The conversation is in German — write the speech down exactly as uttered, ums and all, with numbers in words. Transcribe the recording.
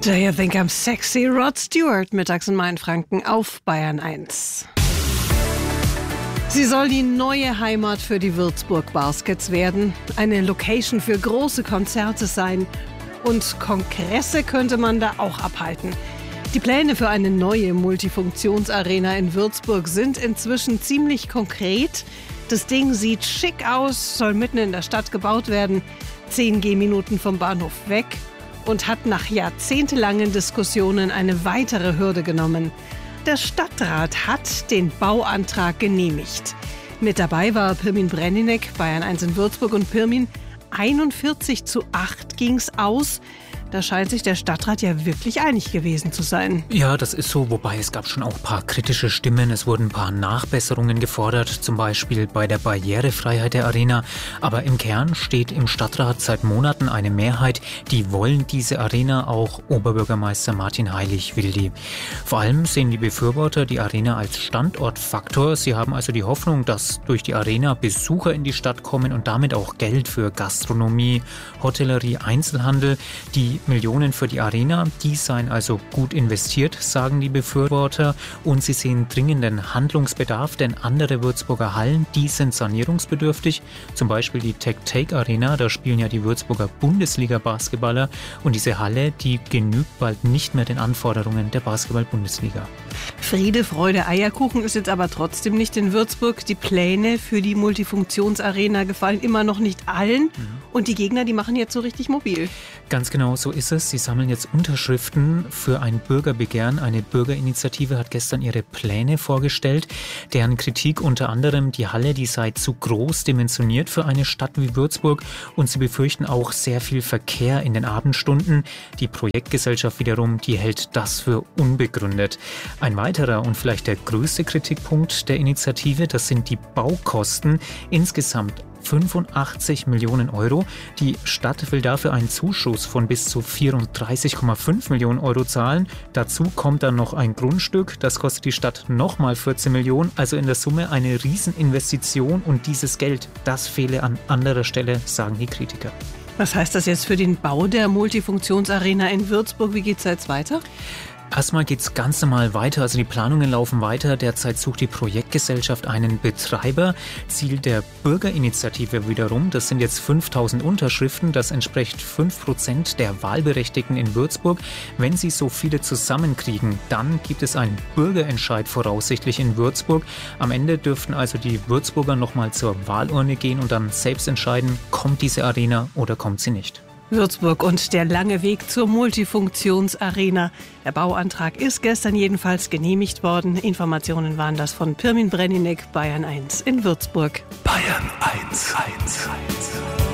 Do you think I'm sexy? Rod Stewart mittags in Mainfranken auf Bayern eins. Sie soll die neue Heimat für die Würzburg Baskets werden, eine Location für große Konzerte sein und Kongresse könnte man da auch abhalten. Die Pläne für eine neue Multifunktionsarena in Würzburg sind inzwischen ziemlich konkret. Das Ding sieht schick aus, soll mitten in der Stadt gebaut werden, zehn Gehminuten vom Bahnhof weg und hat nach jahrzehntelangen Diskussionen eine weitere Hürde genommen. Der Stadtrat hat den Bauantrag genehmigt. Mit dabei war Pirmin Brenninek, Bayern eins in Würzburg, und Pirmin, einundvierzig zu acht ging's aus. Da scheint sich der Stadtrat ja wirklich einig gewesen zu sein. Ja, das ist so, wobei es gab schon auch ein paar kritische Stimmen. Es wurden ein paar Nachbesserungen gefordert, zum Beispiel bei der Barrierefreiheit der Arena. Aber im Kern steht im Stadtrat seit Monaten eine Mehrheit, die wollen diese Arena, auch Oberbürgermeister Martin Heilig will die. Vor allem sehen die Befürworter die Arena als Standortfaktor. Sie haben also die Hoffnung, dass durch die Arena Besucher in die Stadt kommen und damit auch Geld für Gastronomie, Hotellerie, Einzelhandel. Die Millionen für die Arena, die seien also gut investiert, sagen die Befürworter, und sie sehen dringenden Handlungsbedarf, denn andere Würzburger Hallen, die sind sanierungsbedürftig, zum Beispiel die Tech-Take Arena, da spielen ja die Würzburger Bundesliga-Basketballer und diese Halle, die genügt bald nicht mehr den Anforderungen der Basketball-Bundesliga. Friede, Freude, Eierkuchen ist jetzt aber trotzdem nicht in Würzburg. Die Pläne für die Multifunktionsarena gefallen immer noch nicht allen. Mhm. Und die Gegner, die machen jetzt so richtig mobil. Ganz genau, so ist es. Sie sammeln jetzt Unterschriften für ein Bürgerbegehren. Eine Bürgerinitiative hat gestern ihre Pläne vorgestellt, deren Kritik unter anderem die Halle, die sei zu groß dimensioniert für eine Stadt wie Würzburg, und sie befürchten auch sehr viel Verkehr in den Abendstunden. Die Projektgesellschaft wiederum, die hält das für unbegründet. Ein weiterer und vielleicht der größte Kritikpunkt der Initiative, das sind die Baukosten. Insgesamt fünfundachtzig Millionen Euro. Die Stadt will dafür einen Zuschuss von bis zu vierunddreißig Komma fünf Millionen Euro zahlen. Dazu kommt dann noch ein Grundstück, das kostet die Stadt nochmal vierzehn Millionen. Also in der Summe eine Rieseninvestition, und dieses Geld, das fehle an anderer Stelle, sagen die Kritiker. Was heißt das jetzt für den Bau der Multifunktionsarena in Würzburg? Wie geht es jetzt weiter? Erstmal geht es ganz normal weiter, also die Planungen laufen weiter. Derzeit sucht die Projektgesellschaft einen Betreiber. Ziel der Bürgerinitiative wiederum, das sind jetzt fünftausend Unterschriften, das entspricht fünf Prozent der Wahlberechtigten in Würzburg. Wenn sie so viele zusammenkriegen, dann gibt es einen Bürgerentscheid voraussichtlich in Würzburg. Am Ende dürften also die Würzburger nochmal zur Wahlurne gehen und dann selbst entscheiden, kommt diese Arena oder kommt sie nicht. Würzburg und der lange Weg zur Multifunktionsarena. Der Bauantrag ist gestern jedenfalls genehmigt worden. Informationen waren das von Pirmin Brenninek, Bayern eins in Würzburg. Bayern eins, eins, eins.